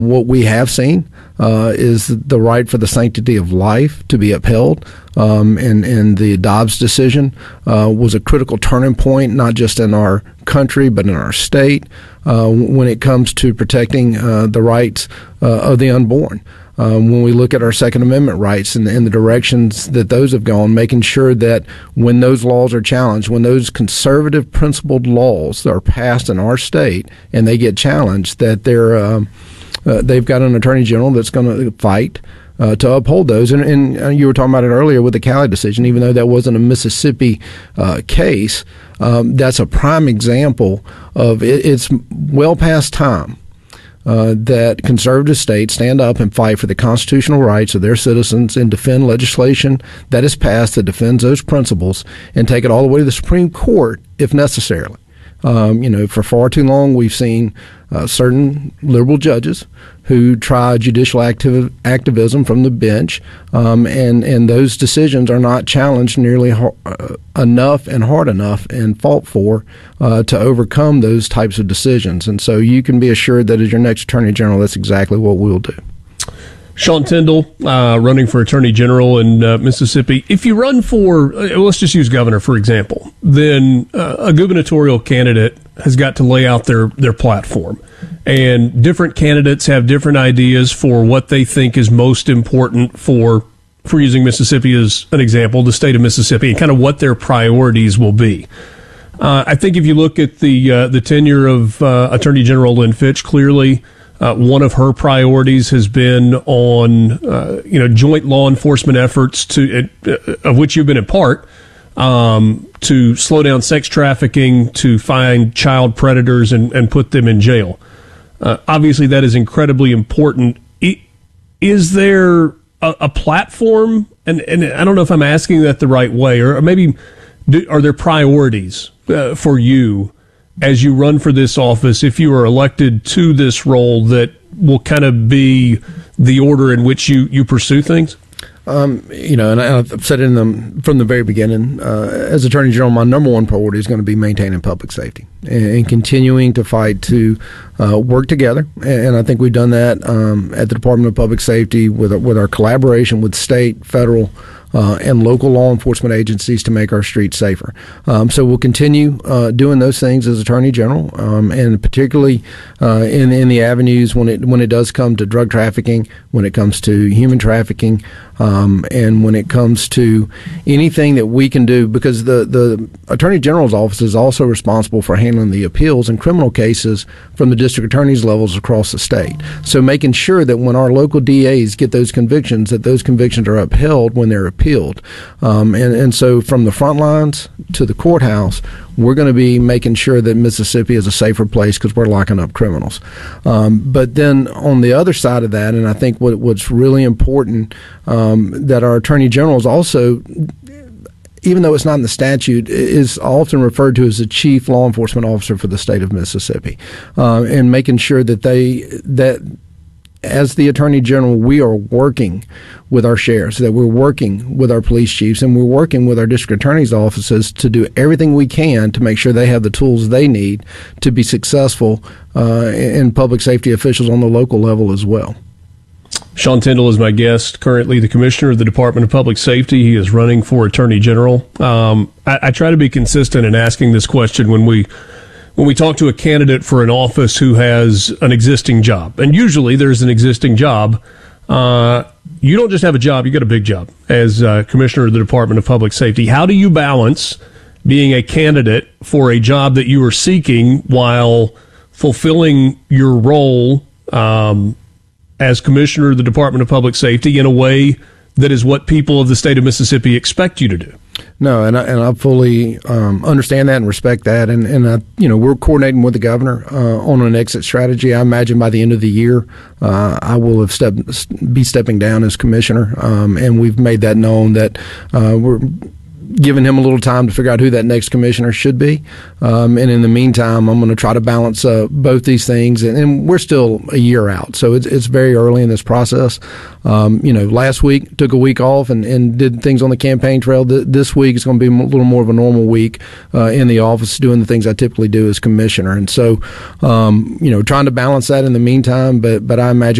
What we have seen is the right for the sanctity of life to be upheld. And the Dobbs decision was a critical turning point, not just in our country, but in our state, when it comes to protecting the rights of the unborn. When we look at our Second Amendment rights and the directions that those have gone, making sure that when those laws are challenged, when those conservative principled laws are passed in our state and they get challenged, that they've got an attorney general that's going to fight to uphold those. And you were talking about it earlier with the Cali decision, even though that wasn't a Mississippi case, that's a prime example of it's well past time that conservative states stand up and fight for the constitutional rights of their citizens and defend legislation that is passed that defends those principles and take it all the way to the Supreme Court if necessary. For far too long, we've seen certain liberal judges who try judicial activism from the bench, and those decisions are not challenged nearly enough and hard enough and fought for to overcome those types of decisions. And so you can be assured that as your next Attorney General, that's exactly what we'll do. Sean Tindell, running for Attorney General in Mississippi. If you run for, let's just use governor, for example, then a gubernatorial candidate has got to lay out their platform. And different candidates have different ideas for what they think is most important for using Mississippi as an example, the state of Mississippi, and kind of what their priorities will be. I think if you look at the tenure of Attorney General Lynn Fitch, clearly one of her priorities has been on joint law enforcement efforts of which you've been a part, to slow down sex trafficking, to find child predators and put them in jail. Obviously, that is incredibly important. Is there a platform, and I don't know if I'm asking that the right way, or maybe are there priorities for you as you run for this office, if you are elected to this role, that will kind of be the order in which you pursue things? And I've said it from the very beginning, as Attorney General, my number one priority is going to be maintaining public safety and continuing to fight to work together. And I think we've done that at the Department of Public Safety with our collaboration with state, federal, and local law enforcement agencies to make our streets safer. So we'll continue doing those things as Attorney General, and particularly in the avenues when it does come to drug trafficking, when it comes to human trafficking, and when it comes to anything that we can do, because the Attorney General's office is also responsible for handling the appeals in criminal cases from the district attorney's levels across the state. So making sure that when our local DAs get those convictions, that those convictions are upheld when they're appealed. And so from the front lines to the courthouse, we're going to be making sure that Mississippi is a safer place because we're locking up criminals. But then on the other side of that, and I think what's really important, that our Attorney General is also, even though it's not in the statute, is often referred to as the chief law enforcement officer for the state of Mississippi, and making sure that as the Attorney General, we are working with our sheriffs, that we're working with our police chiefs, and we're working with our district attorney's offices to do everything we can to make sure they have the tools they need to be successful in public safety officials on the local level as well. Sean Tindell is my guest, currently the Commissioner of the Department of Public Safety. He is running for Attorney General. I try to be consistent in asking this question when we talk to a candidate for an office who has an existing job, and usually there's an existing job. You don't just have a job, you got a big job as Commissioner of the Department of Public Safety. How do you balance being a candidate for a job that you are seeking while fulfilling your role as Commissioner of the Department of Public Safety in a way that is what people of the state of Mississippi expect you to do? No, and I fully understand that and respect that, and we're coordinating with the governor on an exit strategy. I imagine by the end of the year, I will have be stepping down as commissioner, and we've made that known that giving him a little time to figure out who that next commissioner should be. And in the meantime, I'm going to try to balance both these things. And we're still a year out, so it's very early in this process. Last week took a week off and did things on the campaign trail. This week is going to be a little more of a normal week in the office, doing the things I typically do as commissioner. And so, trying to balance that in the meantime. But I imagine